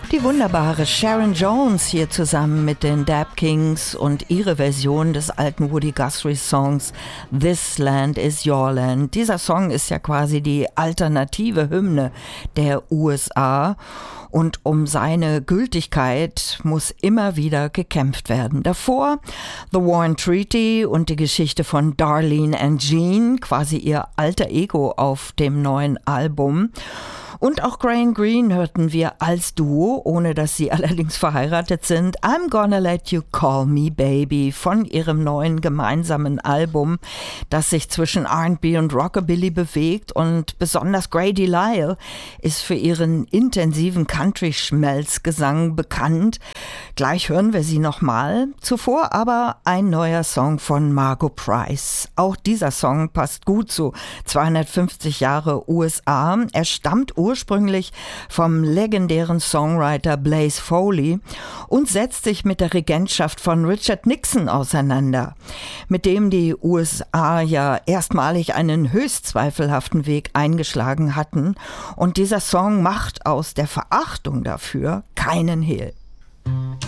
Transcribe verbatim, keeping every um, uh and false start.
Die wunderbare Sharon Jones hier zusammen mit den Dap Kings und ihre Version des alten Woody Guthrie Songs This Land is Your Land. Dieser Song ist ja quasi die alternative Hymne der U S A. Und um seine Gültigkeit muss immer wieder gekämpft werden. Davor The Warren Treaty und die Geschichte von Darlene and Jean, quasi ihr alter Ego auf dem neuen Album. Und auch Graham Greene hörten wir als Duo, ohne dass sie allerdings verheiratet sind, I'm Gonna Let You Call Me Baby von ihrem neuen gemeinsamen Album, das sich zwischen R and B und Rockabilly bewegt. Und besonders Grady Lyle ist für ihren intensiven Country-Schmelzgesang bekannt. Gleich hören wir sie nochmal. Zuvor aber ein neuer Song von Margo Price. Auch dieser Song passt gut zu zweihundertfünfzig Jahre U S A. Er stammt ursprünglich vom legendären Songwriter Blaze Foley und setzt sich mit der Regentschaft von Richard Nixon auseinander, mit dem die U S A ja erstmalig einen höchst zweifelhaften Weg eingeschlagen hatten. Und dieser Song macht aus der Verachtung dafür keinen Hehl.